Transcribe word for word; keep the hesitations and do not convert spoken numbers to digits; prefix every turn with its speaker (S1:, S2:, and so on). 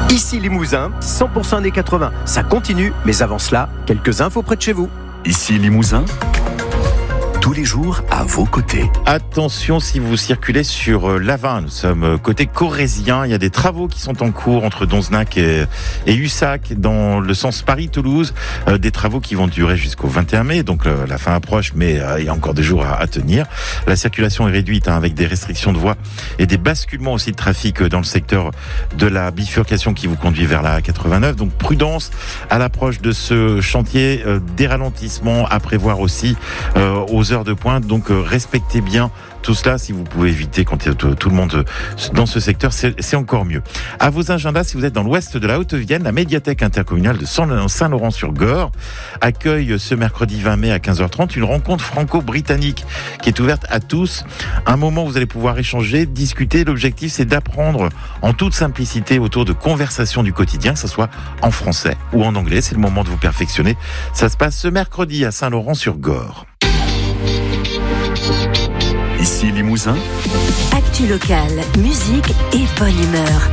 S1: Ici Limousin, cent pour cent années quatre-vingts. Ça continue, mais avant cela, quelques infos près de chez vous.
S2: Ici Limousin, tous les jours à vos côtés.
S3: Attention si vous circulez sur l'A vingt, nous sommes côté corrézien, il y a des travaux qui sont en cours entre Donzenac et, et Ussac dans le sens Paris-Toulouse, euh, des travaux qui vont durer jusqu'au vingt et un mai, donc euh, la fin approche mais euh, il y a encore des jours à, à tenir. La circulation est réduite hein, avec des restrictions de voies et des basculements aussi de trafic dans le secteur de la bifurcation qui vous conduit vers la A quatre-vingt-neuf, donc prudence à l'approche de ce chantier, euh, des ralentissements à prévoir aussi euh, aux heures de pointe, donc euh, respectez bien tout cela. Si vous pouvez éviter quand il y a tout, tout le monde euh, dans ce secteur, c'est, c'est encore mieux. À vos agendas, si vous êtes dans l'ouest de la Haute-Vienne, la médiathèque intercommunale de Saint-Laurent-sur-Gorre accueille ce mercredi vingt mai à quinze heures trente une rencontre franco-britannique qui est ouverte à tous. Un moment où vous allez pouvoir échanger, discuter. L'objectif, c'est d'apprendre en toute simplicité autour de conversations du quotidien, que ce soit en français ou en anglais. C'est le moment de vous perfectionner. Ça se passe ce mercredi à Saint-Laurent-sur-Gorre.
S2: Ici Limousin,
S4: Actu locale, musique et bonne humeur.